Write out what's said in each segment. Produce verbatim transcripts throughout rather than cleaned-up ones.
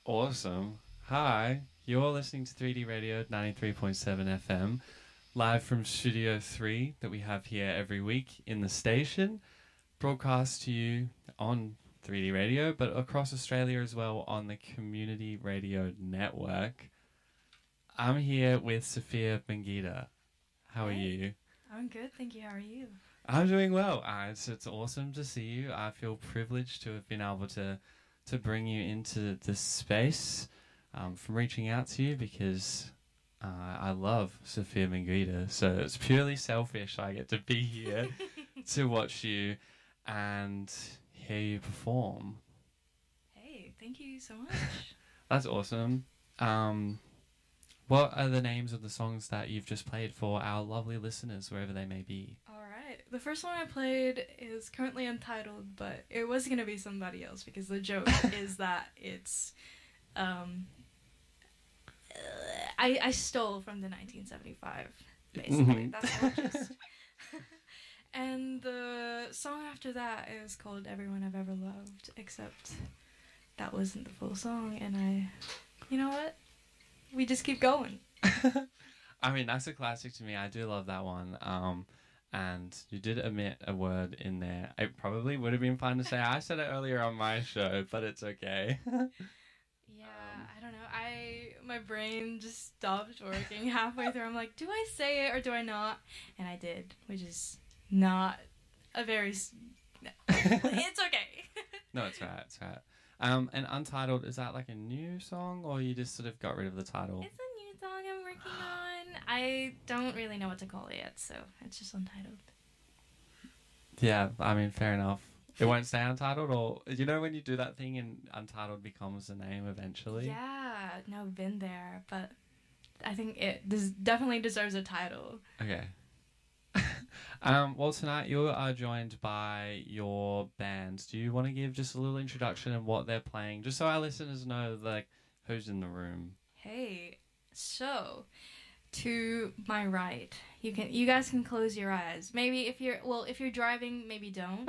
Awesome. Hi, you're listening to three D Radio ninety-three point seven F M, live from Studio three that we have here every week in the station, broadcast to you on three D Radio, but across Australia as well on the Community Radio Network. I'm here with Sophia Mangita. How are Hey. you? I'm good, thank you. How are you? I'm doing well. Uh, it's, it's awesome to see you. I feel privileged to have been able to to bring you into this space, um, from reaching out to you because uh, I love Sophia Mangita. So it's purely selfish. I get to be here to watch you and hear you perform. Hey, thank you so much. That's awesome. Um, what are the names of the songs that you've just played for our lovely listeners, wherever they may be? All right. The first one I played is currently untitled, but it was going to be somebody else because the joke is that it's. Um, uh, I, I stole from the nineteen seventy-five, basically. Mhm. That's all just. And the song after that is called Everyone I've Ever Loved, except that wasn't the full song, and I. You know what? We just keep going. I mean, that's a classic to me. I do love that one. Um, and you did omit a word in there. It probably would have been fun to say. I said it earlier on my show, but it's okay. Yeah, I don't know. I my brain just stopped working halfway through. I'm like, do I say it or do I not? And I did, which is not a very. s- It's okay. No, it's right. It's right. Um, and Untitled, is that like a new song, or you just sort of got rid of the title? It's a new song I'm working on. I don't really know what to call it yet, so it's just untitled. Yeah, I mean, fair enough. It won't stay Untitled, or you know when you do that thing and Untitled becomes the name eventually? Yeah, no, been there, but I think it des- definitely deserves a title. Okay. um, well, tonight you are joined by your band. Do you want to give just a little introduction of what they're playing, just so our listeners know, like, who's in the room? Hey, so to my right, you can you guys can close your eyes. Maybe if you're well, if you're driving, maybe don't.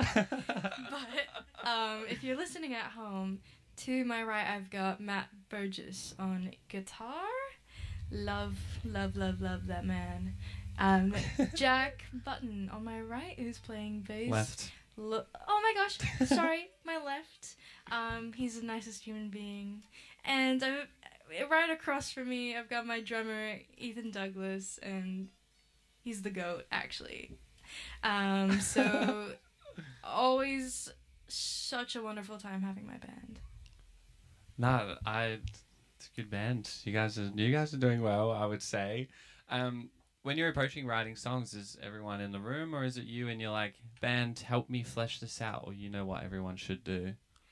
But um, if you're listening at home, to my right, I've got Matt Burgess on guitar. Love, love, love, love that man. Um, Jack Button on my right, who's playing bass. Left. Lo- oh my gosh, sorry, my left. Um, he's the nicest human being. And uh, right across from me, I've got my drummer, Ethan Douglas, and he's the GOAT, actually. Um, so, always such a wonderful time having my band. No, I. It's a good band. You guys are you guys are doing well, I would say. Um, when you're approaching writing songs, is everyone in the room, or is it you and you're like, band, help me flesh this out, or you know what everyone should do?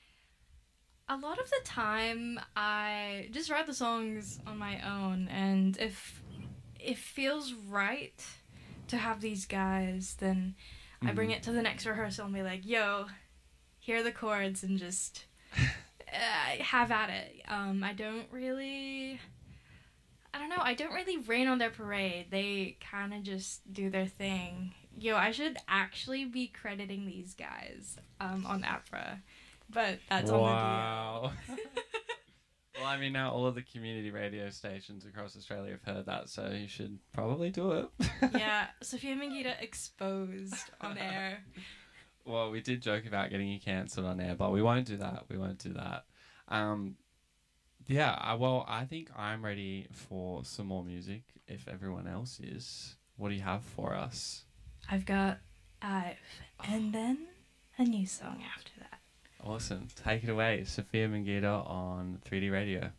A lot of the time, I just write the songs on my own, and if it feels right to have these guys, then I bring Mhm. it to the next rehearsal and be like, yo, here are the chords, and just uh, have at it. Um, I don't really... I don't know, I don't really rain on their parade. They kind of just do their thing. Yo, I should actually be crediting these guys um, on APRA, but that's on Wow. Well, I mean, now all of the community radio stations across Australia have heard that, so you should probably do it. the D L. Yeah, Sophia Mangita exposed on air. Well, we did joke about getting you cancelled on air, but we won't do that. We won't do that. Um, yeah, I, well, I think I'm ready for some more music, if everyone else is. What do you have for us? I've got I've, and then a new song after that. Awesome. Take it away. Sophia Mangita on three D Radio.